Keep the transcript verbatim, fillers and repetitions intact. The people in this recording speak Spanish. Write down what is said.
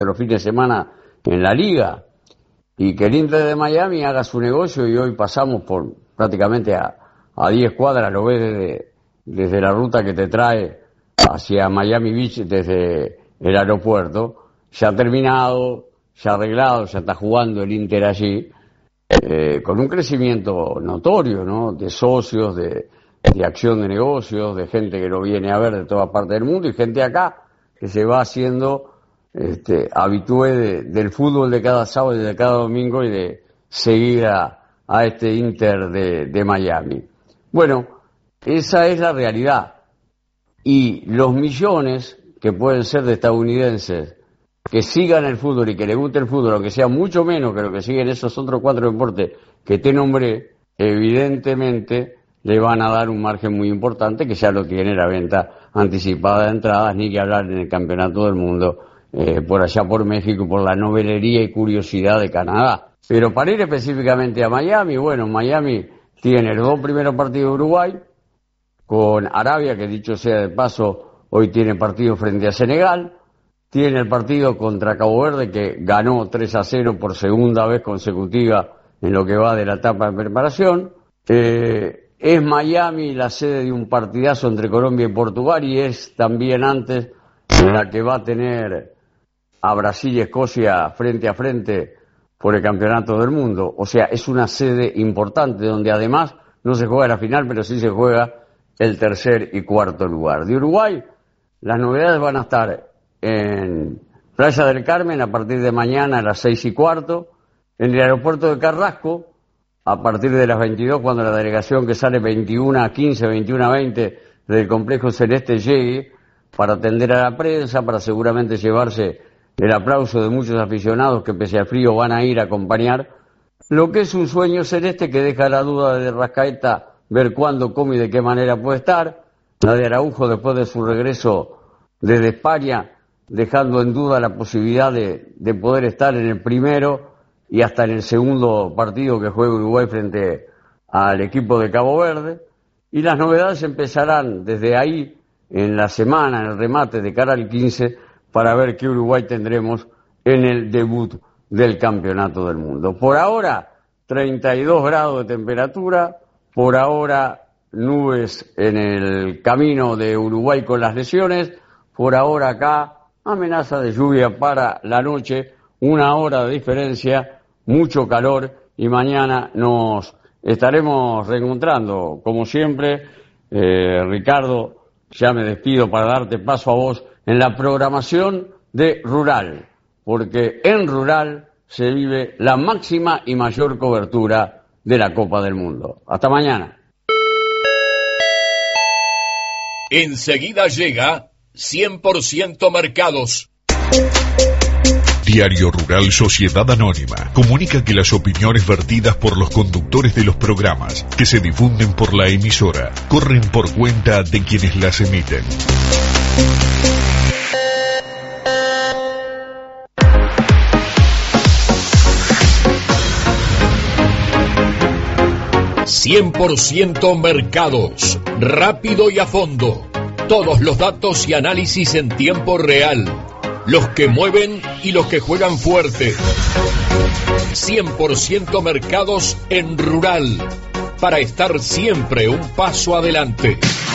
los fines de semana en la liga, y que el Inter de Miami haga su negocio, y hoy pasamos por prácticamente a, a diez cuadras, lo ves desde, desde la ruta que te trae hacia Miami Beach desde el aeropuerto, ya ha terminado, ya ha arreglado, ya está jugando el Inter allí, eh, con un crecimiento notorio, ¿no? De socios, de, de acción de negocios, de gente que lo viene a ver de toda parte del mundo, y gente acá que se va haciendo Este, habitué de, del fútbol de cada sábado y de cada domingo, y de seguir a, a este Inter de, de Miami. Bueno, esa es la realidad. Y los millones que pueden ser de estadounidenses que sigan el fútbol y que les guste el fútbol, aunque sea mucho menos que lo que siguen esos otros cuatro deportes que te nombré, evidentemente le van a dar un margen muy importante, que ya lo tiene la venta anticipada de entradas, ni que hablar en el Campeonato del Mundo, Eh, por allá por México, por la novelería y curiosidad de Canadá. Pero para ir específicamente a Miami, bueno, Miami tiene los dos primeros partidos de Uruguay, con Arabia, que dicho sea de paso, hoy tiene partido frente a Senegal, tiene el partido contra Cabo Verde, que ganó tres a cero por segunda vez consecutiva en lo que va de la etapa de preparación. Eh, es Miami la sede de un partidazo entre Colombia y Portugal, y es también antes la que va a tener a Brasil y Escocia frente a frente por el Campeonato del Mundo. O sea, es una sede importante donde además no se juega la final, pero sí se juega el tercer y cuarto lugar. De Uruguay, las novedades van a estar en Playa del Carmen a partir de mañana a las seis y cuarto, en el aeropuerto de Carrasco a partir de las veintidós, cuando la delegación que sale veintiuno a quince, veintiuno a veinte del Complejo Celeste llegue para atender a la prensa, para seguramente llevarse el aplauso de muchos aficionados que pese al frío van a ir a acompañar lo que es un sueño celeste que deja la duda de Rascaeta ver cuándo, cómo y de qué manera puede estar. La de Araujo después de su regreso desde España, dejando en duda la posibilidad de, de poder estar en el primero y hasta en el segundo partido que juega Uruguay frente al equipo de Cabo Verde. Y las novedades empezarán desde ahí en la semana, en el remate de cara al quince, para ver qué Uruguay tendremos en el debut del Campeonato del Mundo. Por ahora, treinta y dos grados de temperatura, por ahora nubes en el camino de Uruguay con las lesiones, por ahora acá amenaza de lluvia para la noche, una hora de diferencia, mucho calor, y mañana nos estaremos reencontrando, como siempre. eh, Ricardo, ya me despido para darte paso a vos en la programación de Rural, porque en Rural se vive la máxima y mayor cobertura de la Copa del Mundo. Hasta mañana. Enseguida llega cien por ciento Mercados. Diario Rural Sociedad Anónima comunica que las opiniones vertidas por los conductores de los programas que se difunden por la emisora corren por cuenta de quienes las emiten. cien por ciento Mercados, rápido y a fondo. Todos los datos y análisis en tiempo real. Los que mueven y los que juegan fuerte. cien por ciento Mercados en Rural, para estar siempre un paso adelante.